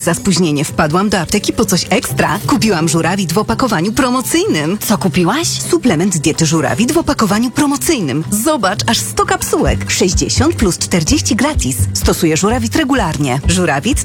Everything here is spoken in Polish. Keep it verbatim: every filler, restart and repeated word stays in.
za spóźnienie. Wpadłam do apteki po coś ekstra. Kupiłam żurawit w opakowaniu promocyjnym. Co kupiłaś? Suplement diety żurawit w opakowaniu promocyjnym. Zobacz, aż sto kapsułek. sześćdziesiąt plus czterdzieści gratis. Stosuję żurawit regularnie. Żurawit